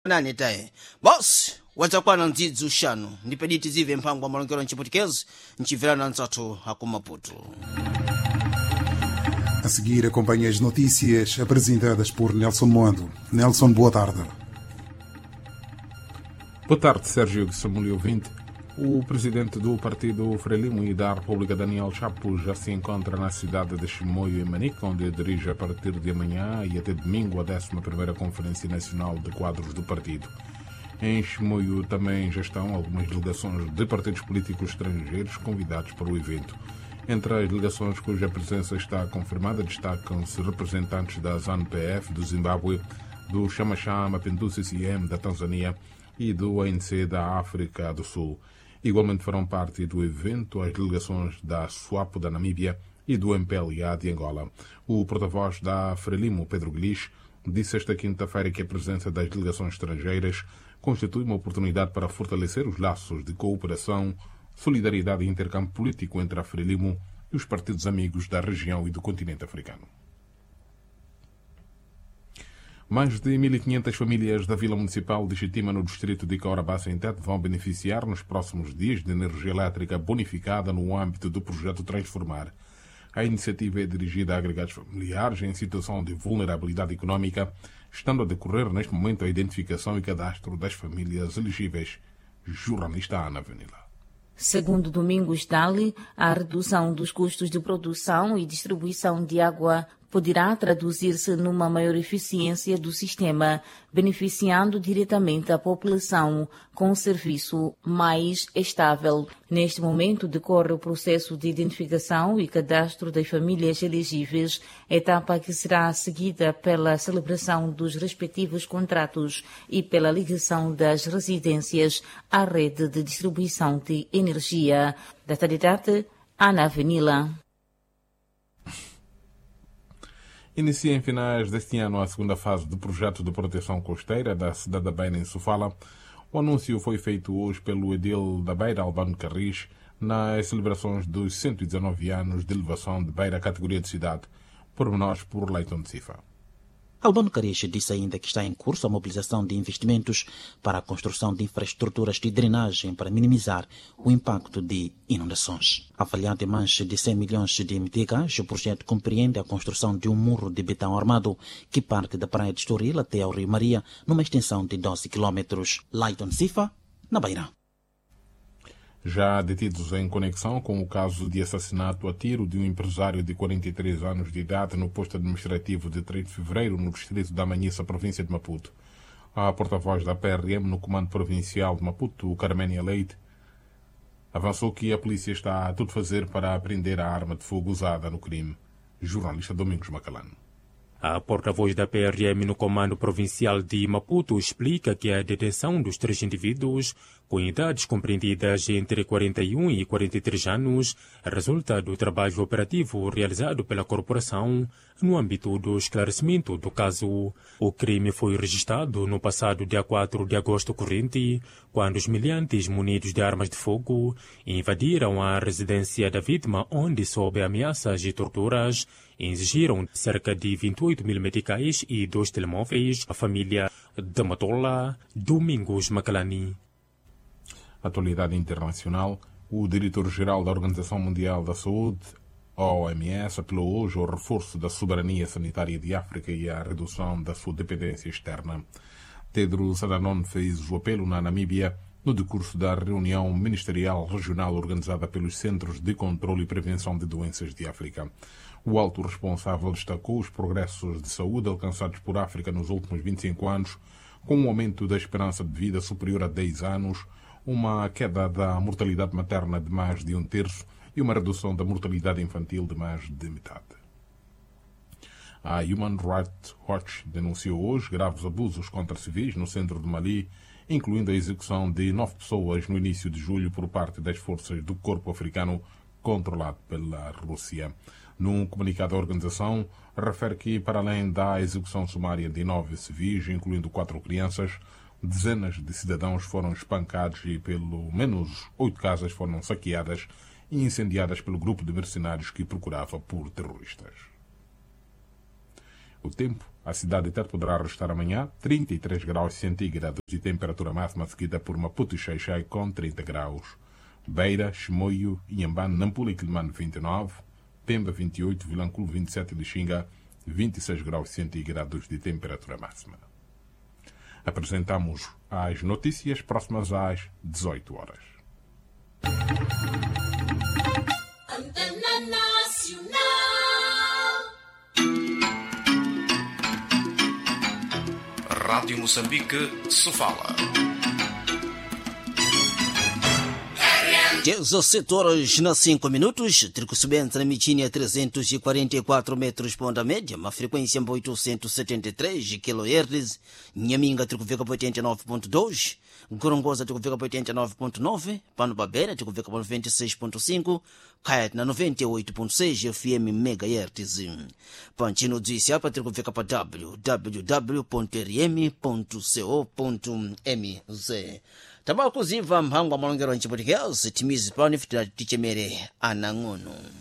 nani taye boss wadzakwana mdzidzi ushanu ndipedi tizive mphangwa malongero mchiputikezi mchibverana ntsathu akumaputu. A seguir, acompanhe as notícias apresentadas por Nelson Moando. Nelson, boa tarde. Boa tarde, Sérgio Samuel ouvinte. O presidente do partido Frelimo e da República, Daniel Chapo, já se encontra na cidade de Chimoio, em Manica, onde dirige a partir de amanhã e até domingo a 11ª Conferência Nacional de Quadros do partido. Em Chimoio também já estão algumas delegações de partidos políticos estrangeiros convidados para o evento. Entre as delegações cuja presença está confirmada destacam-se representantes da ZANU-PF do Zimbábue, do Chama-Chama Pindu CCM da Tanzânia e do ANC da África do Sul. Igualmente farão parte do evento as delegações da SWAPO da Namíbia e do MPLA de Angola. O porta-voz da Frelimo, Pedro Guilhis, disse esta quinta-feira que a presença das delegações estrangeiras constitui uma oportunidade para fortalecer os laços de cooperação, solidariedade e intercâmbio político entre a Frelimo e os partidos amigos da região e do continente africano. Mais de 1.500 famílias da Vila Municipal de Chitima, no distrito de Caorabassa, em Tete, vão beneficiar nos próximos dias de energia elétrica bonificada no âmbito do projeto Transformar. A iniciativa é dirigida a agregados familiares em situação de vulnerabilidade econômica, estando a decorrer neste momento a identificação e cadastro das famílias elegíveis. Jornalista Ana Venila. Segundo Domingos Dali, a redução dos custos de produção e distribuição de água poderá traduzir-se numa maior eficiência do sistema, beneficiando diretamente a população com um serviço mais estável. Neste momento decorre o processo de identificação e cadastro das famílias elegíveis, etapa que será seguida pela celebração dos respectivos contratos e pela ligação das residências à rede de distribuição de energia. Da Tadidate, Ana Venila. Inicia em finais deste ano a segunda fase do projeto de proteção costeira da cidade da Beira, em Sofala. O anúncio foi feito hoje pelo edil da Beira, Albano Carris, nas celebrações dos 119 anos de elevação de Beira à categoria de cidade, pormenores por Leiton de Cifa. Albano Carris disse ainda que está em curso a mobilização de investimentos para a construção de infraestruturas de drenagem para minimizar o impacto de inundações. Avaliado em mais de 100 milhões de meticais, o projeto compreende a construção de um muro de betão armado que parte da praia de Estoril até ao Rio Maria, numa extensão de 12 quilómetros. Leiton Cifa, na Beira. Já detidos em conexão com o caso de assassinato a tiro de um empresário de 43 anos de idade no posto administrativo de 3 de fevereiro, no distrito da Manhissa, província de Maputo. A porta-voz da PRM no Comando Provincial de Maputo, Carménia Leite, avançou que a polícia está a tudo fazer para apreender a arma de fogo usada no crime. Jornalista Domingos Macalano. A porta-voz da PRM no Comando Provincial de Maputo explica que a detenção dos 3 indivíduos com idades compreendidas entre 41 e 43 anos resulta do trabalho operativo realizado pela corporação no âmbito do esclarecimento do caso. O crime foi registrado no passado dia 4 de agosto corrente, quando os miliantes munidos de armas de fogo invadiram a residência da vítima, onde, sob ameaças e torturas, exigiram cerca de 28 mil meticais e 2 telemóveis à família de Matola, Domingos Macalani. Atualidade internacional, o diretor-geral da Organização Mundial da Saúde, OMS, apelou hoje ao reforço da soberania sanitária de África e à redução da sua dependência externa. Tedros Adhanom fez o apelo na Namíbia no decurso da reunião ministerial regional organizada pelos Centros de Controlo e Prevenção de Doenças de África. O alto responsável destacou os progressos de saúde alcançados por África nos últimos 25 anos, com um aumento da esperança de vida superior a 10 anos, uma queda da mortalidade materna de mais de 1/3 e uma redução da mortalidade infantil de mais de metade. A Human Rights Watch denunciou hoje graves abusos contra civis no centro do Mali, incluindo a execução de 9 pessoas no início de julho por parte das forças do corpo africano controlado pela Rússia. Num comunicado, a organização refere que, para além da execução sumária de 9 civis, incluindo 4 crianças, dezenas de cidadãos foram espancados e pelo menos 8 casas foram saqueadas e incendiadas pelo grupo de mercenários que procurava por terroristas. O tempo A cidade de Tete poderá registrar amanhã 33 graus centígrados de temperatura máxima, seguida por Maputo e Xai-Xai com 30 graus. Beira, Chimoio, Inhambane, Nampula e Quilomane 29, Pemba 28, Vilanculo 27 e Lixinga 26 graus centígrados de temperatura máxima. Apresentamos as notícias próximas às 18 horas. Antena Nacional. Rádio Moçambique, Sofala. 17 horas na 5 minutos, Trico Subente na Mitinha 344 metros ponta média, uma frequência 873 kHz, Nhaminga Trico Vega 89.2, Gorongosa Trico Vega 89.9, Pano Babeira Trico Vega 96.5, Kayat na 98.6 FM MHz. Panchino Dzisiapa Trico Vega para www.rm.co.mz. Tabako ziva mhangu wa malongero nchi Portuguese, timizi pano fitila tichemere anang'ono.